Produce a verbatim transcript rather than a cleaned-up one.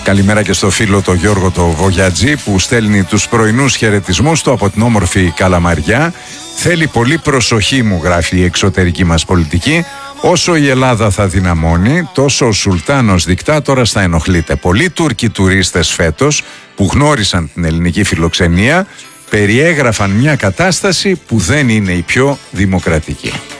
Καλημέρα και στο φίλο το Γιώργο το Βογιατζή που στέλνει τους πρωινούς χαιρετισμούς του από την όμορφη Καλαμαριά. Θέλει πολύ προσοχή, μου γράφει, η εξωτερική μας πολιτική. Όσο η Ελλάδα θα δυναμώνει, τόσο ο Σουλτάνος δικτάτορας θα ενοχλείται. Πολλοί Τούρκοι τουρίστες φέτος που γνώρισαν την ελληνική φιλοξενία περιέγραφαν μια κατάσταση που δεν είναι η πιο δημοκρατική.